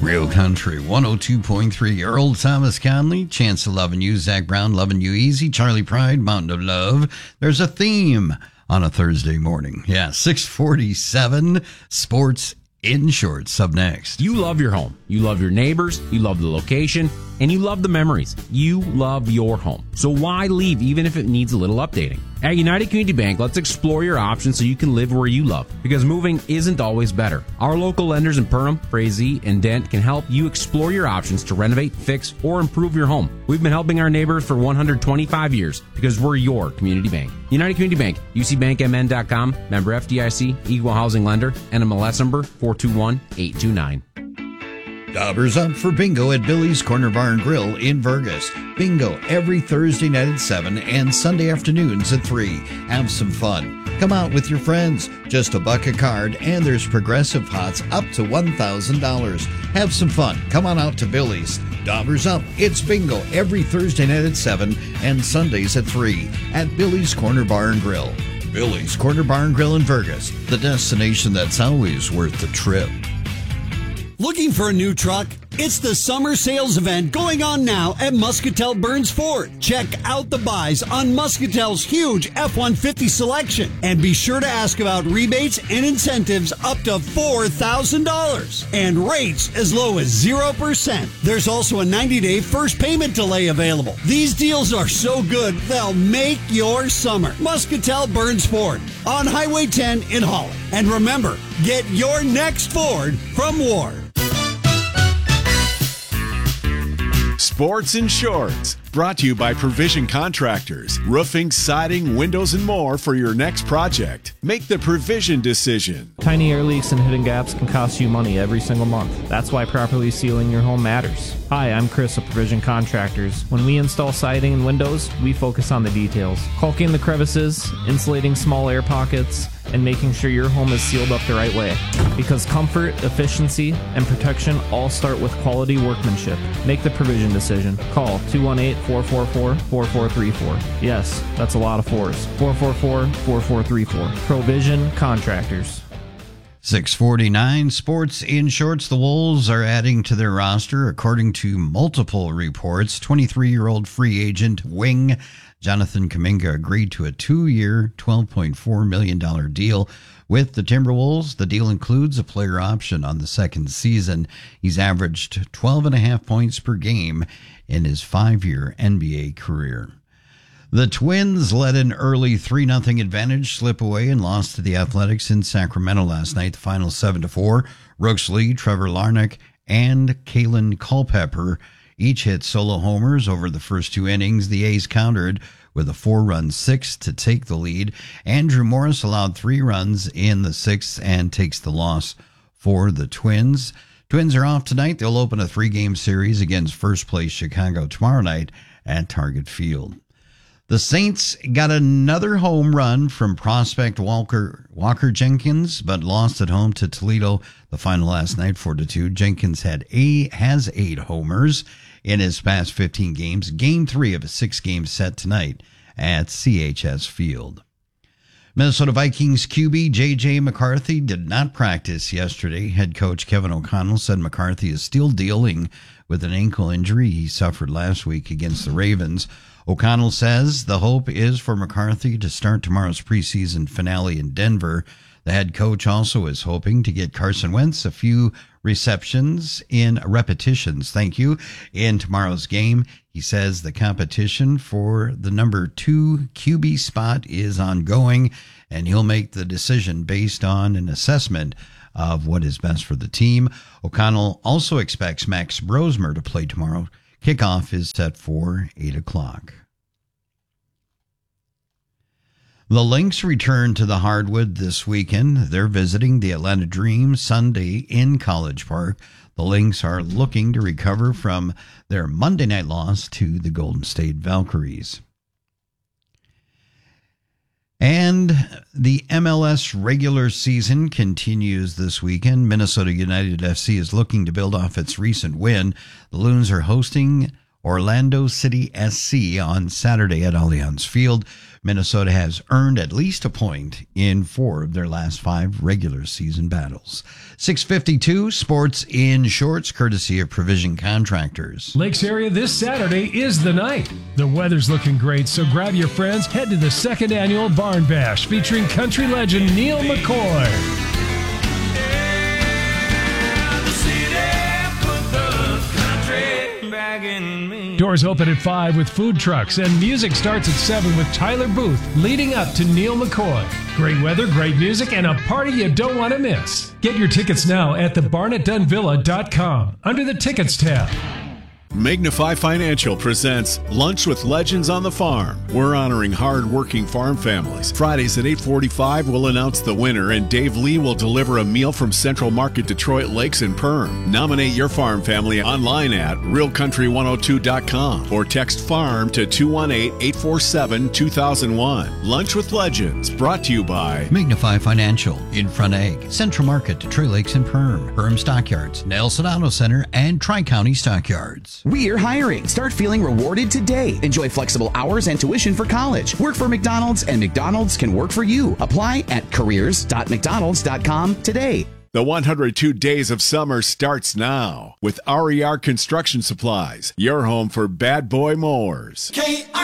Real Country 102.3. Earl Thomas Conley, Chance of Loving You, Zach Brown, Loving You Easy, Charlie Pride, Mountain of Love. There's a theme on a Thursday morning. Yeah, 647 Sports in Shorts up next. You love your home. You love your neighbors. You love the location. And you love the memories. You love your home. So why leave even if it needs a little updating? At United Community Bank, let's explore your options so you can live where you love. Because moving isn't always better. Our local lenders in Perham, Frazee, and Dent can help you explore your options to renovate, fix, or improve your home. We've been helping our neighbors for 125 years because we're your community bank. United Community Bank, ucbankmn.com, member FDIC, equal housing lender, NMLS number 421829. Daubers up for bingo at Billy's Corner Bar and Grill in Vergas. Bingo every Thursday night at 7 and Sunday afternoons at 3. Have some fun. Come out with your friends. Just $1 a card, and there's progressive pots up to $1,000. Have some fun. Come on out to Billy's. Daubers up. It's bingo every Thursday night at 7 and Sundays at 3 at Billy's Corner Bar and Grill. Billy's Corner Bar and Grill in Vergas, the destination that's always worth the trip. Looking for a new truck? It's the summer sales event going on now at Muscatel Burns Ford. Check out the buys on Muscatel's huge F-150 selection. And be sure to ask about rebates and incentives up to $4,000. And rates as low as 0%. There's also a 90-day first payment delay available. These deals are so good, they'll make your summer. Muscatel Burns Ford on Highway 10 in Holland. And remember, get your next Ford from Ward. Sports in Shorts, brought to you by Provision Contractors. Roofing, siding, windows, and more for your next project. Make the Provision decision. Tiny air leaks and hidden gaps can cost you money every single month. That's why properly sealing your home matters. Hi, I'm Chris of Provision Contractors. When we install siding and windows, we focus on the details. Caulking the crevices, insulating small air pockets, and making sure your home is sealed up the right way. Because comfort, efficiency, and protection all start with quality workmanship. Make the Provision decision. Call 218-444-4434. Yes, that's a lot of fours. 444-4434. Provision Contractors. 649 Sports in Shorts. The Wolves are adding to their roster. According to multiple reports, 23-year-old free agent wing Jonathan Kuminga agreed to a 2-year, $12.4 million deal with the Timberwolves. The deal includes a player option on the second season. He's averaged 12.5 points per game in his 5-year NBA career. The Twins let an early 3-0 advantage slip away and lost to the Athletics in Sacramento last night. The final 7-4. Rooks Lee, Trevor Larnach, and Kalen Culpepper each hit solo homers over the first 2 innings. The A's countered with a 4-run sixth to take the lead. Andrew Morris allowed 3 runs in the 6th and takes the loss for the Twins. Twins are off tonight. They'll open a 3-game series against first-place Chicago tomorrow night at Target Field. The Saints got another home run from prospect Walker Jenkins, but lost at home to Toledo. The final last night, 4-2. Jenkins has 8 homers in his past 15 games. Game 3 of a 6-game set tonight at CHS Field. Minnesota Vikings QB J.J. McCarthy did not practice yesterday. Head coach Kevin O'Connell said McCarthy is still dealing with an ankle injury he suffered last week against the Ravens. O'Connell says the hope is for McCarthy to start tomorrow's preseason finale in Denver. The head coach also is hoping to get Carson Wentz a few repetitions in tomorrow's game. He says the competition for the number 2 QB spot is ongoing, and he'll make the decision based on an assessment of what is best for the team. O'Connell also expects Max Brosmer to play tomorrow. Kickoff is set for 8 o'clock. The Lynx return to the hardwood this weekend. They're visiting the Atlanta Dream Sunday in College Park. The Lynx are looking to recover from their Monday night loss to the Golden State Valkyries. And the MLS regular season continues this weekend. Minnesota United FC is looking to build off its recent win. The Loons are hosting Orlando City SC on Saturday at Allianz Field. Minnesota has earned at least a point in 4 of their last 5 regular season battles. 6:52, Sports in Shorts, courtesy of Provision Contractors. Lakes area this Saturday is the night. The weather's looking great, so grab your friends, head to the 2nd annual Barn Bash featuring country legend Neil McCoy. Doors open at 5 with food trucks, and music starts at 7 with Tyler Booth leading up to Neil McCoy. Great weather, great music, and a party you don't want to miss. Get your tickets now at thebarnettdunvilla.com under the Tickets tab. Magnify Financial presents Lunch with Legends on the Farm. We're honoring hard-working farm families. Fridays at 8:45, we'll announce the winner, and Dave Lee will deliver a meal from Central Market Detroit Lakes and Perm. Nominate your farm family online at realcountry102.com or text FARM to 218-847-2001. Lunch with Legends, brought to you by Magnify Financial, In Front Egg, Central Market, Detroit Lakes and Perm Stockyards, Nelson Auto Center, and Tri-County Stockyards. We're hiring. Start feeling rewarded today. Enjoy flexible hours and tuition for college. Work for McDonald's, and McDonald's can work for you. Apply at careers.mcdonalds.com today. The 102 Days of Summer starts now with RER Construction Supplies, your home for bad boy mowers.